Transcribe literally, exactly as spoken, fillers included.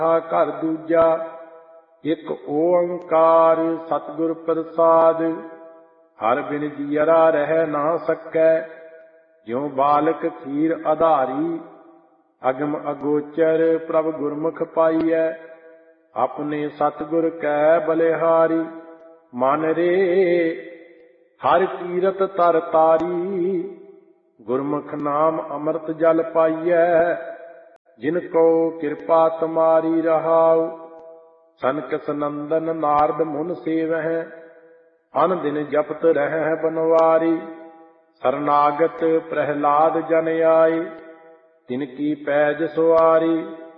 ਘਰ ਦੂਜਾ ਇੱਕ ਓੰਕਾਰ ਸਤਿਗੁਰ ਪ੍ਰਸਾਦ। ਹਰ ਬਿਨ ਜੀਅਰਾ ਰਹਿ ਨਾ ਸਕੈ, ਜਿਉ ਬਾਲਕ ਖੀਰ ਆਧਾਰੀ। ਅਗਮ ਅਗੋਚਰ ਪ੍ਰਭ ਗੁਰਮੁਖ ਪਾਈਐ, ਆਪਣੇ ਸਤਿਗੁਰ ਕੈ ਬਲਿਹਾਰੀ। ਮਨ ਰੇ ਹਰਿ ਕੀਰਤ ਤਰ ਤਾਰੀ, ਗੁਰਮੁਖ ਨਾਮ ਅੰਮ੍ਰਿਤ ਜਲ ਪਾਈਐ। ਜਿਨ ਕੋ ਕਿਰਪਾ ਤੁਮਾਰੀ ਰਹਾਉ, ਸਨਕ ਸਨੰਦਨ ਨਾਰਦ ਮੁਨ ਸੇਵਹਿ। ਅਨ ਦਿਨ ਜਪਤ ਰਹਿ ਬਨਵਾਰੀ, ਸਰਨਾਗਤ ਪ੍ਰਹਿਲਾਦ ਜਨ ਆਏ। ਤਿਨ ਕੀ ਪੈਜ ਸੁਆਰੀ,